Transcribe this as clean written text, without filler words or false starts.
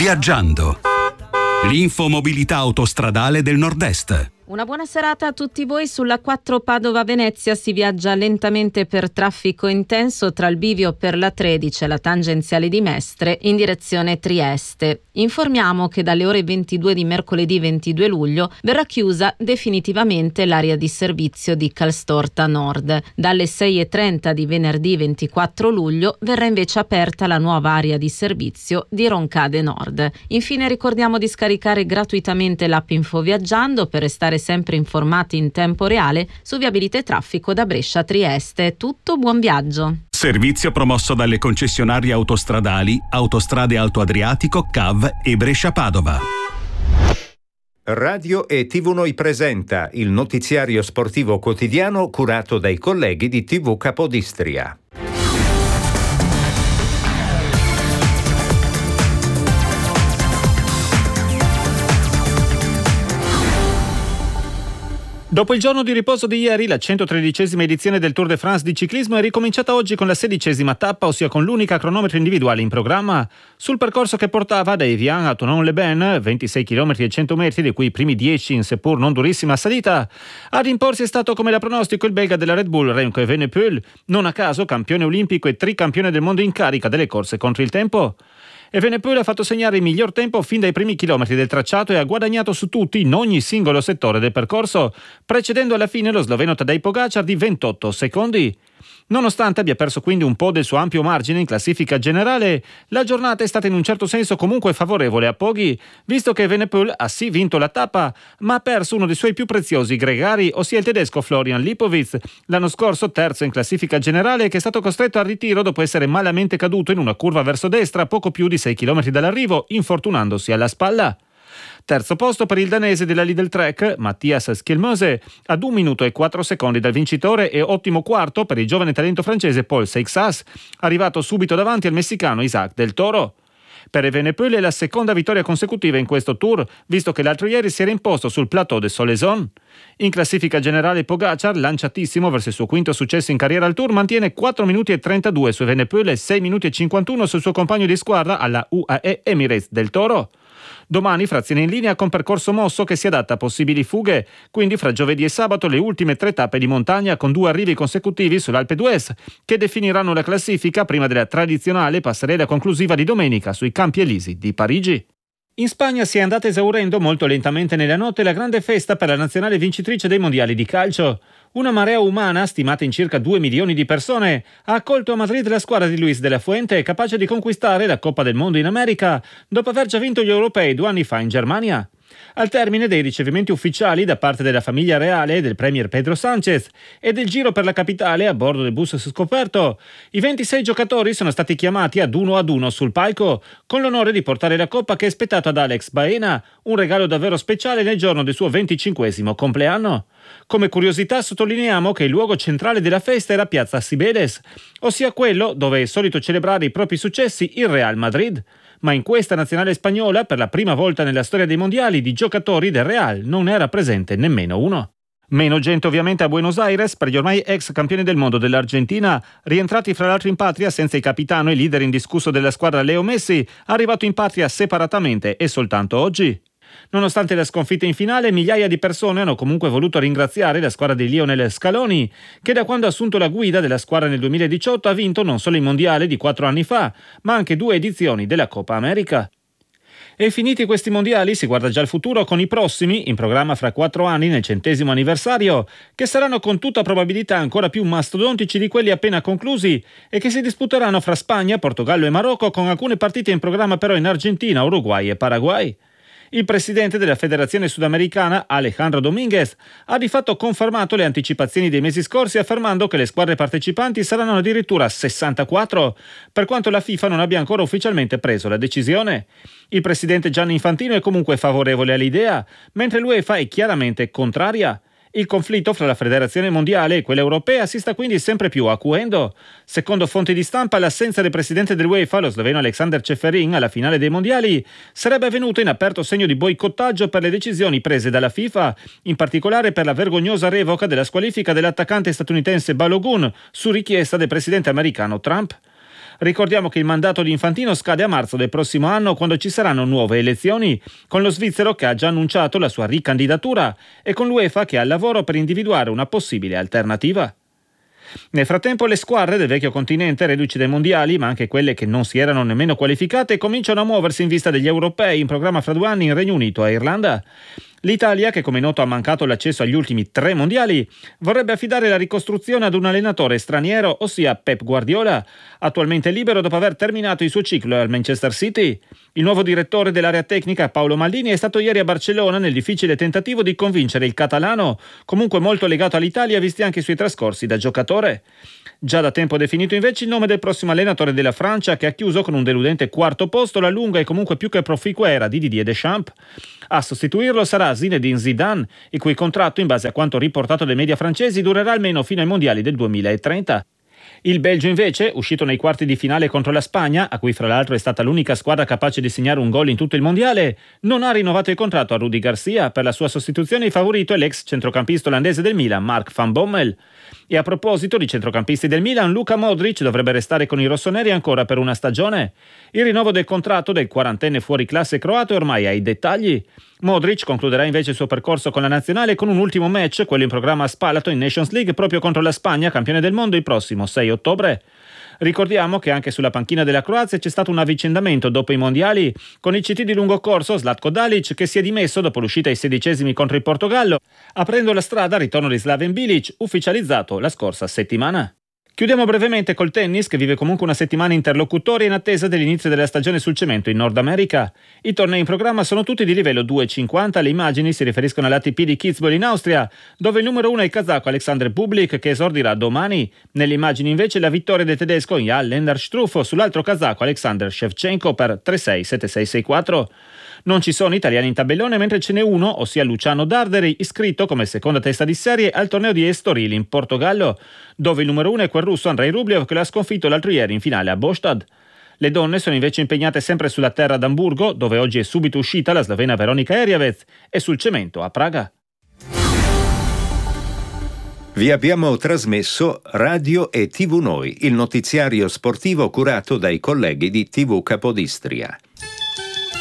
Viaggiando. L'infomobilità autostradale del Nord-Est. Una buona serata a tutti voi. Sulla 4 Padova-Venezia si viaggia lentamente per traffico intenso tra il bivio per la 13 e la tangenziale di Mestre in direzione Trieste. Informiamo che dalle ore 22 di mercoledì 22 luglio verrà chiusa definitivamente l'area di servizio di Calstorta Nord. Dalle 6:30 di venerdì 24 luglio verrà invece aperta la nuova area di servizio di Roncade Nord. Infine ricordiamo di scaricare gratuitamente l'app Info Viaggiando per restare sempre informati in tempo reale su viabilità e traffico da Brescia a Trieste. Tutto, buon viaggio. Servizio promosso dalle concessionarie autostradali Autostrade Alto Adriatico, CAV e Brescia-Padova. Radio e TV Noi presenta il notiziario sportivo quotidiano curato dai colleghi di TV Capodistria. Dopo il giorno di riposo di ieri, la 113esima edizione del Tour de France di ciclismo è ricominciata oggi con la 16esima tappa, ossia con l'unica cronometro individuale in programma. Sul percorso che portava da Evian a Thonon-les-Bains, 26 km e 100 metri, di cui i primi 10 in seppur non durissima salita, ad imporsi è stato come da pronostico il belga della Red Bull Remco Evenepoel, non a caso campione olimpico e tricampione del mondo in carica delle corse contro il tempo. Evenepoel ha fatto segnare il miglior tempo fin dai primi chilometri del tracciato e ha guadagnato su tutti in ogni singolo settore del percorso, precedendo alla fine lo sloveno Tadej Pogačar di 28 secondi. Nonostante abbia perso quindi un po' del suo ampio margine in classifica generale, la giornata è stata in un certo senso comunque favorevole a Poggi, visto che Evenepoel ha sì vinto la tappa, ma ha perso uno dei suoi più preziosi gregari, ossia il tedesco Florian Lipowitz, l'anno scorso terzo in classifica generale, che è stato costretto al ritiro dopo essere malamente caduto in una curva verso destra a poco più di 6 km dall'arrivo, infortunandosi alla spalla. Terzo posto per il danese della Lidl Trek, Mattias Skjelmose, ad 1 minuto e 4 secondi dal vincitore, e ottimo quarto per il giovane talento francese Paul Seixas, arrivato subito davanti al messicano Isaac del Toro. Per Evenepoel è la seconda vittoria consecutiva in questo Tour, visto che l'altro ieri si era imposto sul plateau de Solaison. In classifica generale Pogačar, lanciatissimo verso il suo quinto successo in carriera al Tour, mantiene 4 minuti e 32 su Evenepoel e 6 minuti e 51 sul suo compagno di squadra alla UAE Emirates del Toro. Domani frazione in linea con percorso mosso che si adatta a possibili fughe, quindi fra giovedì e sabato le ultime 3 tappe di montagna con 2 arrivi consecutivi sull'Alpe d'Huez, che definiranno la classifica prima della tradizionale passerella conclusiva di domenica sui Campi Elisi di Parigi. In Spagna si è andata esaurendo molto lentamente nella notte la grande festa per la nazionale vincitrice dei mondiali di calcio. Una marea umana, stimata in circa 2 milioni di persone, ha accolto a Madrid la squadra di Luis de la Fuente, capace di conquistare la Coppa del Mondo in America, dopo aver già vinto gli europei 2 anni fa in Germania. Al termine dei ricevimenti ufficiali da parte della famiglia reale, del premier Pedro Sánchez e del giro per la capitale a bordo del bus scoperto, i 26 giocatori sono stati chiamati ad uno sul palco, con l'onore di portare la coppa che è spettato ad Alex Baena, un regalo davvero speciale nel giorno del suo 25° compleanno. Come curiosità sottolineiamo che il luogo centrale della festa era Piazza Cibeles, ossia quello dove è solito celebrare i propri successi il Real Madrid. Ma in questa nazionale spagnola, per la prima volta nella storia dei mondiali, di giocatori del Real non era presente nemmeno uno. Meno gente ovviamente a Buenos Aires per gli ormai ex campioni del mondo dell'Argentina, rientrati fra l'altro in patria senza il capitano e leader indiscusso della squadra Leo Messi, arrivato in patria separatamente e soltanto oggi. Nonostante la sconfitta in finale, migliaia di persone hanno comunque voluto ringraziare la squadra di Lionel Scaloni, che da quando ha assunto la guida della squadra nel 2018 ha vinto non solo il mondiale di 4 anni fa, ma anche 2 edizioni della Coppa America. E finiti questi mondiali si guarda già al futuro con i prossimi, in programma fra 4 anni nel 100° anniversario, che saranno con tutta probabilità ancora più mastodontici di quelli appena conclusi e che si disputeranno fra Spagna, Portogallo e Marocco, con alcune partite in programma però in Argentina, Uruguay e Paraguay. Il presidente della Federazione Sudamericana, Alejandro Domínguez, ha di fatto confermato le anticipazioni dei mesi scorsi, affermando che le squadre partecipanti saranno addirittura 64, per quanto la FIFA non abbia ancora ufficialmente preso la decisione. Il presidente Gianni Infantino è comunque favorevole all'idea, mentre l'UEFA è chiaramente contraria. Il conflitto fra la Federazione Mondiale e quella europea si sta quindi sempre più acuendo. Secondo fonti di stampa, l'assenza del presidente dell'UEFA, lo sloveno Alexander Čeferin, alla finale dei mondiali sarebbe avvenuta in aperto segno di boicottaggio per le decisioni prese dalla FIFA, in particolare per la vergognosa revoca della squalifica dell'attaccante statunitense Balogun su richiesta del presidente americano Trump. Ricordiamo che il mandato di Infantino scade a marzo del prossimo anno, quando ci saranno nuove elezioni, con lo svizzero che ha già annunciato la sua ricandidatura e con l'UEFA che è al lavoro per individuare una possibile alternativa. Nel frattempo le squadre del vecchio continente, reduci dai mondiali, ma anche quelle che non si erano nemmeno qualificate, cominciano a muoversi in vista degli europei in programma fra 2 anni in Regno Unito e Irlanda. L'Italia, che come noto ha mancato l'accesso agli ultimi 3 mondiali, vorrebbe affidare la ricostruzione ad un allenatore straniero, ossia Pep Guardiola, attualmente libero dopo aver terminato il suo ciclo al Manchester City. Il nuovo direttore dell'area tecnica, Paolo Maldini, è stato ieri a Barcellona nel difficile tentativo di convincere il catalano, comunque molto legato all'Italia visti anche i suoi trascorsi da giocatore. Già da tempo definito invece il nome del prossimo allenatore della Francia, che ha chiuso con un deludente 4º posto la lunga e comunque più che proficua era di Didier Deschamps. A sostituirlo sarà Zinedine Zidane, il cui contratto, in base a quanto riportato dai media francesi, durerà almeno fino ai mondiali del 2030. Il Belgio invece, uscito nei quarti di finale contro la Spagna, a cui fra l'altro è stata l'unica squadra capace di segnare un gol in tutto il mondiale, non ha rinnovato il contratto a Rudi Garcia. Per la sua sostituzione il favorito è l'ex centrocampista olandese del Milan, Mark van Bommel. E a proposito di centrocampisti del Milan, Luka Modric dovrebbe restare con i rossoneri ancora per una stagione. Il rinnovo del contratto del 40enne fuoriclasse croato è ormai ai dettagli. Modric concluderà invece il suo percorso con la nazionale con un ultimo match, quello in programma a Spalato in Nations League, proprio contro la Spagna, campione del mondo, il prossimo 6 ottobre. Ricordiamo che anche sulla panchina della Croazia c'è stato un avvicendamento dopo i mondiali, con il CT di lungo corso Zlatko Dalic, che si è dimesso dopo l'uscita ai 16esimi contro il Portogallo, aprendo la strada al ritorno di Slaven Bilic, ufficializzato la scorsa settimana. Chiudiamo brevemente col tennis, che vive comunque una settimana interlocutoria in attesa dell'inizio della stagione sul cemento in Nord America. I tornei in programma sono tutti di livello 2,50. Le immagini si riferiscono all'ATP di Kitzbühel in Austria, dove il numero 1 è il kazako Alexander Bublik, che esordirà domani. Nelle immagini invece la vittoria del tedesco Jan Lennart Struff sull'altro kazako Alexander Shevchenko per 3-6, 7-6, 6-4. Non ci sono italiani in tabellone, mentre ce n'è uno, ossia Luciano Darderi, iscritto come seconda testa di serie al torneo di Estoril in Portogallo, dove il numero 1 è quel russo Andrei Rublev, che l'ha sconfitto l'altro ieri in finale a Båstad. Le donne sono invece impegnate sempre sulla terra ad Amburgo, dove oggi è subito uscita la slovena Veronika Erjavec, e sul cemento a Praga. Vi abbiamo trasmesso Radio e TV Noi, il notiziario sportivo curato dai colleghi di TV Capodistria.